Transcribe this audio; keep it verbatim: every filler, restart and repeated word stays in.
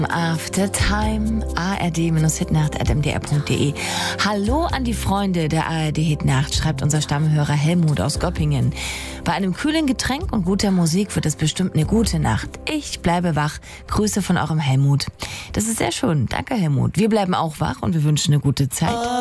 After Time, A R D-Hitnacht at m d r punkt d e. Hallo an die Freunde der A R D-Hitnacht, schreibt unser Stammhörer Helmut aus Göppingen. Bei einem kühlen Getränk und guter Musik wird es bestimmt eine gute Nacht. Ich bleibe wach. Grüße von eurem Helmut. Das ist sehr schön. Danke, Helmut. Wir bleiben auch wach und wir wünschen eine gute Zeit.